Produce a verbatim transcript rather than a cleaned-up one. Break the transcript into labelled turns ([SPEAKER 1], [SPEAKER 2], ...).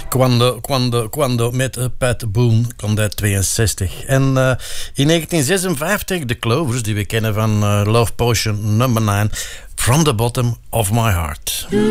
[SPEAKER 1] Quando, quando, quando met uh, Pat Boone, kwam uit tweeënzestig. En uh, in negentien zesenvijftig de Clovers, die we kennen van uh, Love Potion nummer nine, From the Bottom of My Heart.